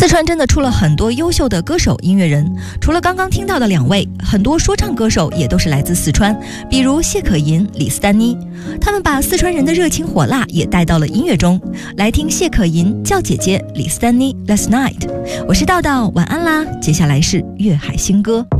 四川真的出了很多优秀的歌手、音乐人，除了刚刚听到的2位，很多说唱歌手也都是来自四川，比如谢可寅、李斯丹妮，他们把四川人的热情火辣也带到了音乐中。来听谢可寅、叫姐姐、李斯丹妮 Last Night。我是道道，晚安啦，接下来是粤海新歌。